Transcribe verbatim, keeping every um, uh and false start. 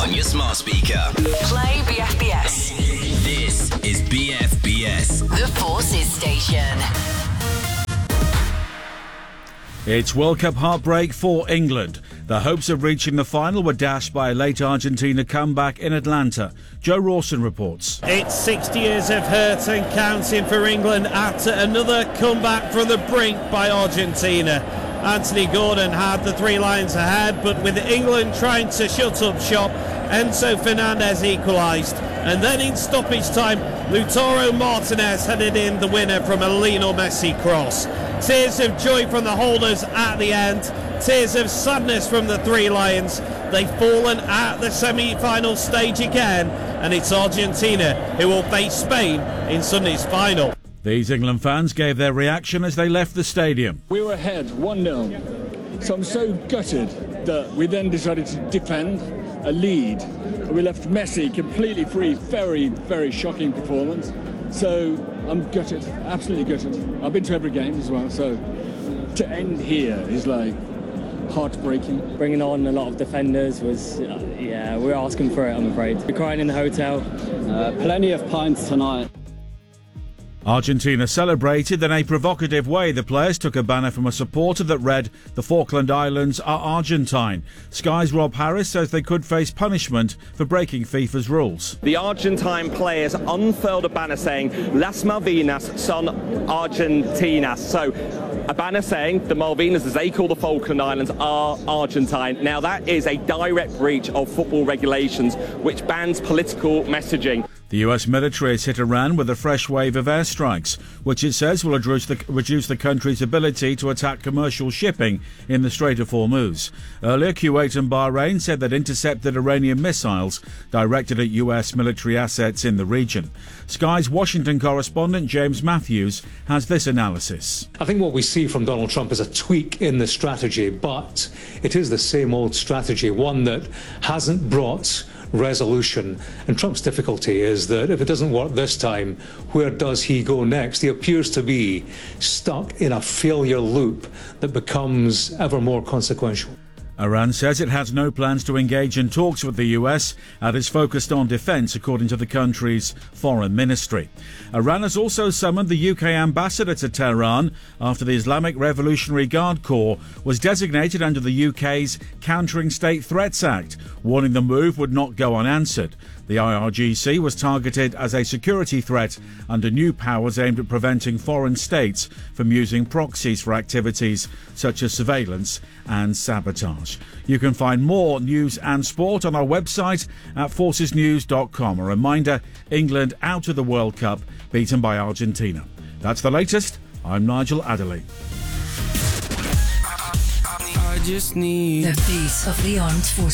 on your smart speaker. Play B F B S. This is B F B S, The Forces Station. It's World Cup heartbreak for England. The hopes of reaching the final were dashed by a late Argentina comeback in Atlanta. Joe Rawson reports. It's sixty years of hurt and counting for England after another comeback from the brink by Argentina. Anthony Gordon had the Three Lions ahead, but with England trying to shut up shop, Enzo Fernandez equalised. And then in stoppage time, Lautaro Martinez headed in the winner from a Lionel Messi cross. Tears of joy from the holders at the end. Tears of sadness from the Three Lions. They've fallen at the semi-final stage again, and it's Argentina who will face Spain in Sunday's final. These England fans gave their reaction as they left the stadium. We were ahead one nil, so I'm so gutted that we then decided to defend a lead. We left Messi completely free. Very, very shocking performance. So I'm gutted, absolutely gutted. I've been to every game as well, so to end here is like heartbreaking. Bringing on a lot of defenders was, uh, yeah, we're asking for it, I'm afraid. We're crying in the hotel. Uh, plenty of pints tonight. Argentina celebrated in a provocative way. The players took a banner from a supporter that read, "The Falkland Islands are Argentine." Sky's Rob Harris says they could face punishment for breaking FIFA's rules. The Argentine players unfurled a banner saying, "Las Malvinas son Argentinas." So a banner saying the Malvinas, as they call the Falkland Islands, are Argentine. Now that is a direct breach of football regulations which bans political messaging. The U S military has hit Iran with a fresh wave of airstrikes, which it says will reduce the, reduce the country's ability to attack commercial shipping in the Strait of Hormuz. Earlier, Kuwait and Bahrain said they'd intercepted Iranian missiles directed at U S military assets in the region. Sky's Washington correspondent James Matthews has this analysis. I think what we see from Donald Trump is a tweak in the strategy, but it is the same old strategy, one that hasn't brought resolution. And Trump's difficulty is that if it doesn't work this time, where does he go next? He appears to be stuck in a failure loop that becomes ever more consequential. Iran says it has no plans to engage in talks with the U S and is focused on defence, according to the country's foreign ministry. Iran has also summoned the U K ambassador to Tehran after the Islamic Revolutionary Guard Corps was designated under the U K's Countering State Threats Act, warning the move would not go unanswered. The I R G C was targeted as a security threat under new powers aimed at preventing foreign states from using proxies for activities such as surveillance and sabotage. You can find more news and sport on our website at forces news dot com. A reminder, England out of the World Cup, beaten by Argentina. That's the latest. I'm Nigel Adderley. I just need the beat of the armed forces.